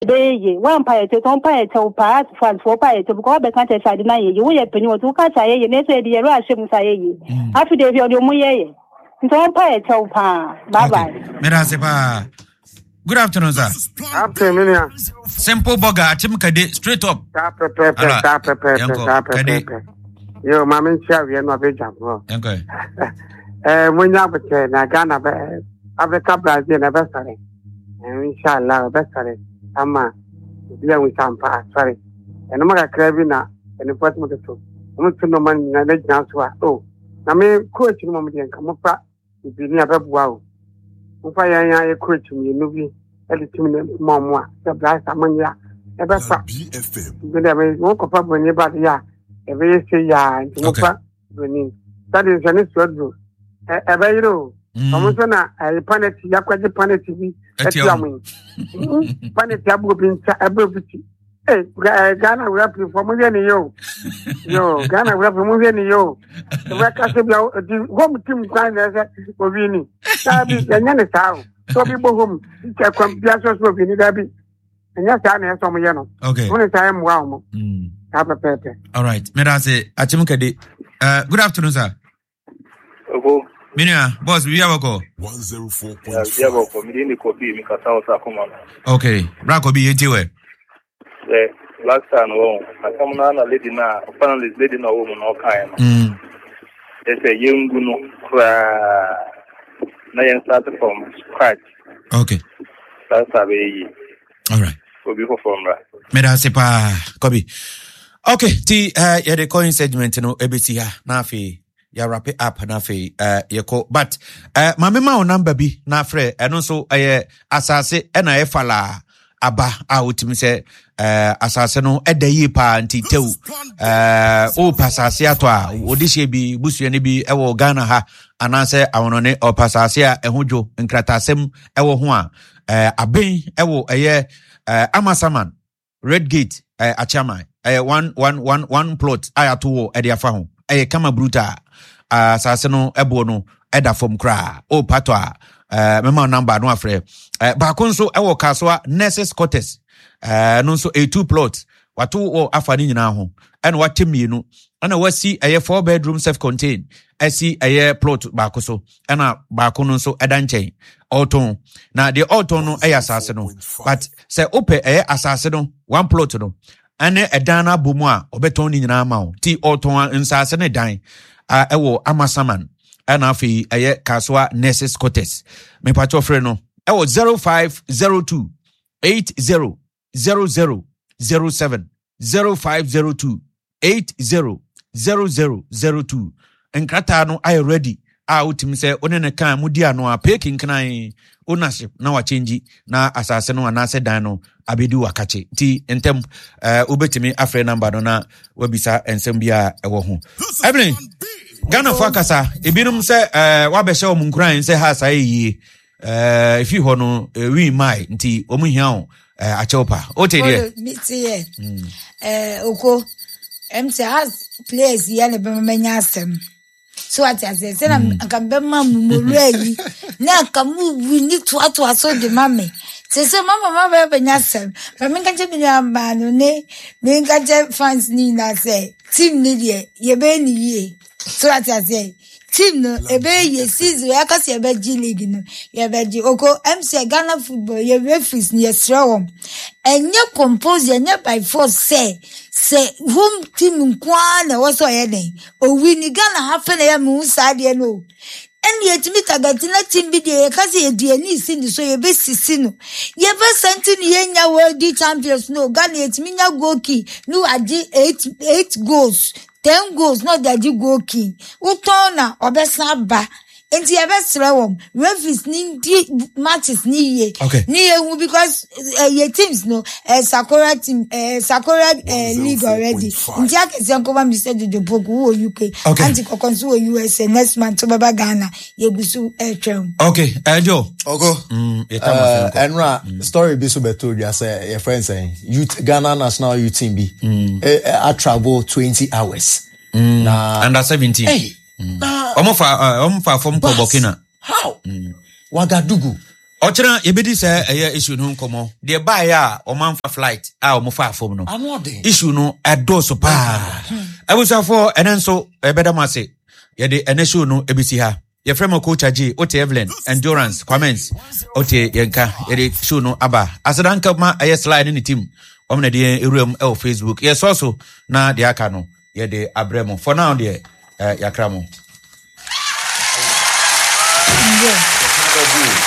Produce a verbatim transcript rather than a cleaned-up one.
They one pie to one pie to pass for pie to go back and say deny you. We have been to catch a ye, say the Russian say. After they feel your muye. Don't pie to pa. Bye bye. Merasepa. Good afternoon, sir. Afternoon. Simple Boga, Tim Kade, straight up. Tap, tap, tap, tap, tap, tap. Yo, mammy, shall we not be jump? Okay. Eh, when you have a chain, I can't have a couple of years, never sorry. And inshallah, best sorry. Ama, dealing with some part, sorry. And I'm not a cravina, and the first motor too. I'm not to no man in a leg now to us. Oh, I mean, coach, you moment and come up, you'd be near wow. If I am a coach, you know, we editing more, the blast among ya, ever stop. When I woke up when you bought ya, every say ya, and to move when that is an issue. Ever you know, I'm going to panic, Yaquaji panic T V. Panic Tabu being ability. Hey, Ghana rap for Mulian, yo. Yo, Ghana rap for Mulian, yo. The record of the home team grind as a Rovini. Sabi, and then it's how. So people whom can come Piazzas will be Nidabi. And yes, I have some yellow. Okay. Only time, wow. Have a paper. All right. Merase, Achimukade. Uh, good afternoon, sir. Okay. Minia, boss, we have a call. one oh four point five. Yeah, yeah, for me, the copy, me kata osa kuma. Okay, Brako be anywhere. Eh, last time, oh, I come na na lady na, panelist lady na woman no kind. Mm. They say young no cry. Na yen start from scratch. Okay. That's a way. All right. Go be from right. Me da sepa, Kobi. Okay, ti uh, yeah the coin segment no ebesi ha na afi. Ya wrap it up na fe uh yeko but uh mamema o number bi na frɛ ɛno so ɛyɛ asase ɛna ɛfala aba a wotimi sɛ uh asase no ɛda yi pa nti tew uh o pasase ato a odihye bi busua ne bi ɛwɔ Ghana ha anase awono ne o pasase a ɛhodwo nkratasem ɛwɔ ho a uh aben ɛwɔ ɛyɛ uh Amasaman Red Gate uh Achama ɛyɛ one one one one plot ayato wɔ ɛde afa ho ɛyɛ kama bruta asase no ebo no eda fom kra o pato a uh, mema number no afre uh, ba ko nso ewo kasoa nurses quarters uh, no nso a two plot wato o afa ni nyina ho ena watemienu ena wasi eye four bedroom self contained asi eye plot ba ko so ena ba ko no nso eda nchen auton na the auton no eye asase no but say ope eye asase no one plot no ene edana bomu a obeton ni nyina ma o ti auton nsase ne dan a ewo Amasaman and afi eye kaswa nurses quarters me pacho frɛ no ewo zero five zero two eight zero zero zero zero seven zero five zero two eight zero zero zero zero two enkrata no I ready a utim sɛ one ne kan mudi ano a peking kran ownership na wa change na asase no anase dan no abedi wakache ti entem uh, ubetimi afre number no na wabisa ensem bia ewo ho ebene Ghana fakasa ebinum se eh wabehye o munkran se ha sai yi eh ifi ho no wi mai nti omu hia o eh acheopa o te de mitie eh oko mc has place ya le bemanya asem so ati ase se na akambema mumuru yi na akamu wini to ato aso de mame se se mama mama bemanya asem fa me nka che bi amba no ne me nka che fans ni na se team ni de ye be ni yi so that I say team no ebe ye season ya kasi ebe G League no ye be G oko M C Ghana football ye referees ni esrawom enye compose enye by force say say home team nkwa na wo so ye den o win Ghana happen ya mu sade no eni etimi tagatina team bi de kasi ye die ni si ni so ye be sisi no ye be senti ni ye nya world champions no Ghana etimi nya goal key no agi eight eight goals ten goals not the G goal key utona obesa ba enti ebe srewom referees ni matches ni ye okay. Ni ye because uh, your teams no uh, Sakura team uh, Sakura uh, league already nti akese nkoma Mister Dodo Poku wo U K okay. Anti Kokonso wo U S A next month to baba Ghana ye gusu etwem okay ejo ogo mm uh, enra mm. story bi so beto ya say your friend saying youth Ghana national youth team bi mm. uh, uh, travel twenty hours mm. na under seventeen hey Mm. Omo fa uh, omo fa from Burkina. How? Mm. Wagadugu. Ochena yebedi say eye issue no nkomo. De buy ya o man for flight a o mo fa afom no. Issue no edo so pa. I was for and so e beda ma say ye de ene show no ebisi ha. Ye frame coach Aji, Ote Evelyn, endurance, comments, Ote Yenka, Eric Shuno Abba. Asadanka ma a slide in the team. Omne de room el Facebook. Yes, also na de Akano, ye de Abremo. For now, dear Yakramo.